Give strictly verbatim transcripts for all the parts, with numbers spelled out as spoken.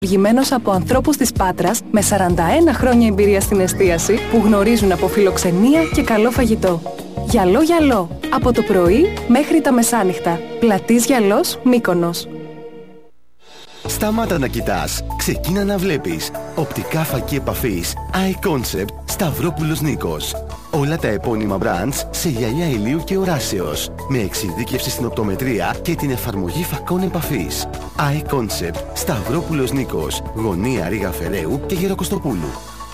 Δημιουργημένος από ανθρώπους της Πάτρας με σαράντα ένα χρόνια εμπειρία στην εστίαση που γνωρίζουν από φιλοξενία και καλό φαγητό. Γυαλό γυαλό. Από το πρωί μέχρι τα μεσάνυχτα. Πλατής Γυαλός, Μύκονος. Σταμάτα να κοιτάς. Ξεκίνα να βλέπεις. Οπτικά φακή επαφής iConcept Σταυρόπουλος Νίκος. Όλα τα επώνυμα brands σε γυαλιά ηλίου και οράσεως. Με εξειδίκευση στην οπτομετρία και την εφαρμογή φακών επαφής. iConcept Σταυρόπουλος Νίκος. Γωνία Ρήγα Φεραίου και Γεροκοστοπούλου.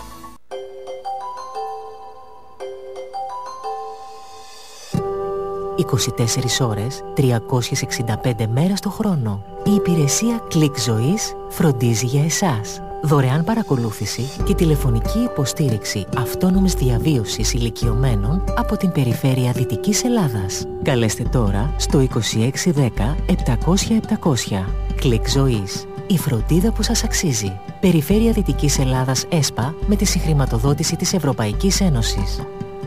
είκοσι τέσσερις ώρες, τριακόσιες εξήντα πέντε μέρες το χρόνο. Η υπηρεσία Κλικ Ζωής φροντίζει για εσάς. Δωρεάν παρακολούθηση και τηλεφωνική υποστήριξη αυτόνομης διαβίωσης ηλικιωμένων από την περιφέρεια Δυτικής Ελλάδας. Καλέστε τώρα στο είκοσι έξι δέκα επτακόσια επτακόσια. Κλικ Ζωής. Η φροντίδα που σας αξίζει. Περιφέρεια Δυτικής Ελλάδας ΕΣΠΑ με τη συγχρηματοδότηση της Ευρωπαϊκής Ένωσης.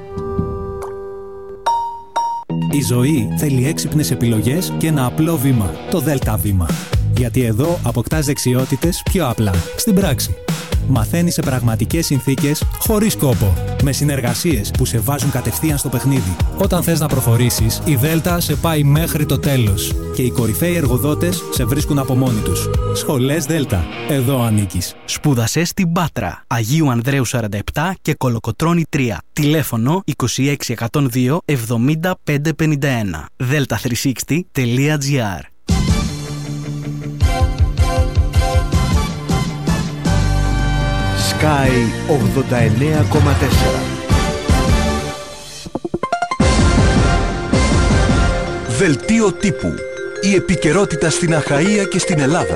Η ζωή θέλει έξυπνες επιλογές και ένα απλό βήμα. Το ΔΕΛΤΑ βήμα. Γιατί εδώ αποκτάς δεξιότητες πιο απλά, στην πράξη. Μαθαίνεις σε πραγματικές συνθήκες, χωρίς κόπο. Με συνεργασίες που σε βάζουν κατευθείαν στο παιχνίδι. Όταν θες να προχωρήσεις, η ΔΕΛΤΑ σε πάει μέχρι το τέλος. Και οι κορυφαίοι εργοδότες σε βρίσκουν από μόνοι τους. Σχολές ΔΕΛΤΑ. Εδώ ανήκεις. Σπούδασε στην Πάτρα. Αγίου Ανδρέου σαράντα επτά και Κολοκοτρώνη τρία. Τηλέφωνο είκοσι έξι εκατόν δύο εβδομήντα πέντε πενήντα ένα. δέλτα τριακόσια εξήντα τελεία τζι άρ. Sky ογδόντα εννέα κόμμα τέσσερα. Δελτίο τύπου. Η επικαιρότητα στην Αχαΐα και στην Ελλάδα.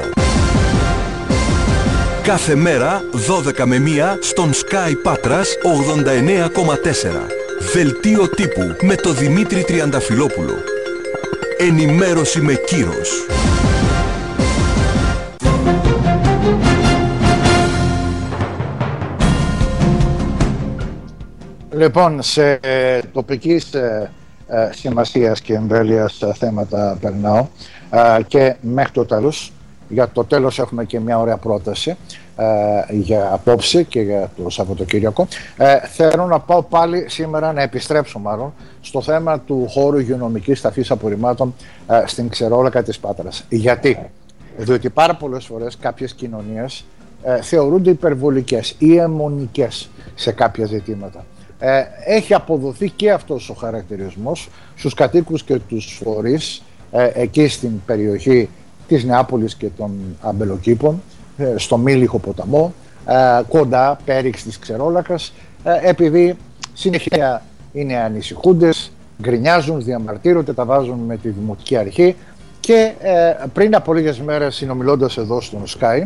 Κάθε μέρα δώδεκα με μία στον Sky Πάτρας ογδόντα εννέα κόμμα τέσσερα. Δελτίο τύπου με το Δημήτρη Τριανταφυλόπουλο. Ενημέρωση με κύρος. Λοιπόν, σε ε, τοπικής ε, ε, σημασίας και εμβέλειας ε, θέματα περνάω ε, και μέχρι το τέλος. Για το τέλος έχουμε και μια ωραία πρόταση ε, για απόψε και για το Σαββατοκύριακο. Ε, θέλω να πάω πάλι σήμερα, να επιστρέψω μάλλον, στο θέμα του χώρου υγειονομικής ταφής απορριμμάτων ε, στην Ξερόλακα της Πάτρας. Γιατί? Διότι πάρα πολλές φορές κάποιες κοινωνίες ε, θεωρούνται υπερβολικές ή αιμονικές σε κάποια ζητήματα. Ε, έχει αποδοθεί και αυτός ο χαρακτηρισμός στους κατοίκους και τους φορείς ε, εκεί στην περιοχή της Νεάπολης και των Αμπελοκήπων, ε, στο Μήλιχο ποταμό, ε, κοντά πέριξ της Ξερόλακας, ε, επειδή συνεχεία είναι ανησυχούντες, γκρινιάζουν, διαμαρτύρονται, τα βάζουν με τη Δημοτική Αρχή και ε, πριν από λίγες μέρες, συνομιλώντας εδώ στον Sky,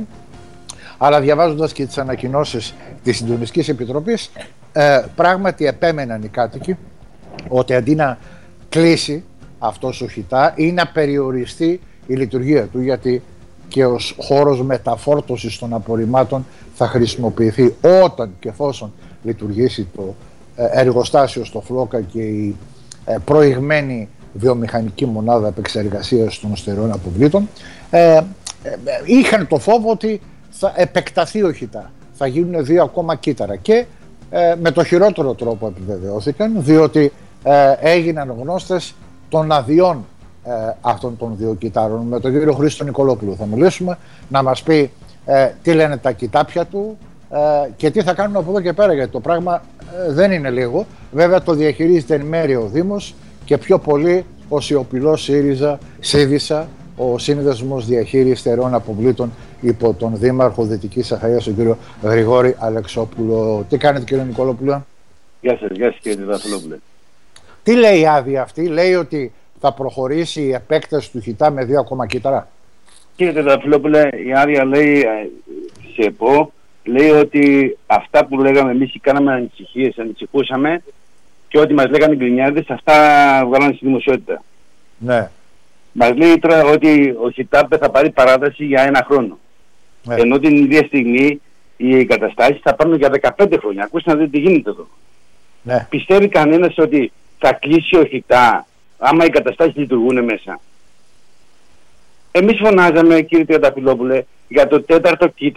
αλλά διαβάζοντας και τις ανακοινώσεις της Συντονιστικής Επιτροπής, ε, πράγματι επέμεναν οι κάτοικοι ότι αντί να κλείσει αυτός ο χιτά ή να περιοριστεί η λειτουργία του, γιατί και ως χώρος μεταφόρτωσης των απορριμμάτων θα χρησιμοποιηθεί όταν και εφόσον λειτουργήσει το εργοστάσιο στο Φλόκα και η προηγμένη βιομηχανική μονάδα επεξεργασίας των στερεών αποβλήτων, ε, ε, είχαν το φόβο ότι θα επεκταθεί ο χιτά, θα γίνουν δύο ακόμα κύτταρα και ε, με το χειρότερο τρόπο επιβεβαιώθηκαν, διότι ε, έγιναν γνώστες των αδειών ε, αυτών των δύο κυτάρων. Με τον κύριο Χρήστο Νικολόπουλο θα μιλήσουμε, να μας πει ε, τι λένε τα κοιτάπια του ε, και τι θα κάνουν από εδώ και πέρα, γιατί το πράγμα ε, δεν είναι λίγο. Βέβαια το διαχειρίζεται εν μέρει ο Δήμος και πιο πολύ ο σιωπηλός ΣΥΡΙΖΑ, ΣΥΒΙΣΑ, ο Σύνδεσμος Διαχείρισης Στερεών Αποβλήτων υπό τον Δήμαρχο Δυτικής Αχαΐας, τον κύριο Γρηγόρη Αλεξόπουλο. Τι κάνετε, κύριε Νικολόπουλο? Γεια σας, γεια σας, κύριε Τριανταφυλόπουλε. Τι λέει η άδεια αυτή? Λέει ότι θα προχωρήσει η επέκταση του χιτά με δύο ακόμα κύτταρα. Κύριε Τριανταφυλόπουλε, η άδεια λέει σε ΕΠΟ, λέει ότι αυτά που λέγαμε εμείς και κάναμε ανησυχίες, ανησυχούσαμε και ό,τι μας λέγανε οι γκρινιάδες, αυτά βγάλανε στη δημοσιότητα. Ναι. Μας λέει τώρα ότι ο ΧΙΤΑΠ θα πάρει παράταση για ένα χρόνο. Ναι. Ενώ την ίδια στιγμή οι εγκαταστάσεις θα πάρουν για δεκαπέντε χρόνια. Ακούστε να δείτε τι γίνεται εδώ. Ναι. Πιστεύει κανένας ότι θα κλείσει ο ΧΙΤΑ άμα οι εγκαταστάσεις λειτουργούν μέσα? Εμείς φωνάζαμε, κύριε Τριανταφυλόπουλε, για το τέταρτο κοίτασμα